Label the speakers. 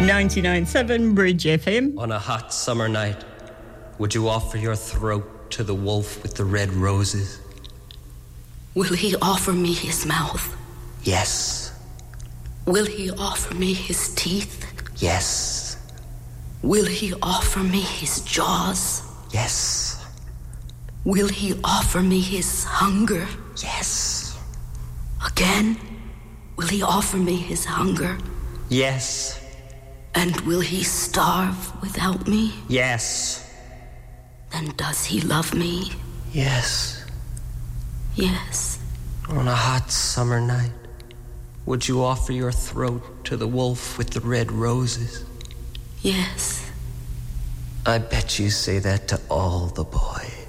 Speaker 1: 99.7 Bridge FM.
Speaker 2: On a hot summer night, would you offer your throat to the wolf with the red roses?
Speaker 3: Will he offer me his mouth?
Speaker 2: Yes.
Speaker 3: Will he offer me his teeth?
Speaker 2: Yes.
Speaker 3: Will he offer me his jaws?
Speaker 2: Yes.
Speaker 3: Will he offer me his hunger?
Speaker 2: Yes.
Speaker 3: Again, will he offer me his hunger?
Speaker 2: Yes.
Speaker 3: And will he starve without me?
Speaker 2: Yes.
Speaker 3: Then does he love me?
Speaker 2: Yes.
Speaker 3: Yes.
Speaker 2: On a hot summer night, would you offer your throat to the wolf with the red roses?
Speaker 3: Yes.
Speaker 2: I bet you say that to all the boys.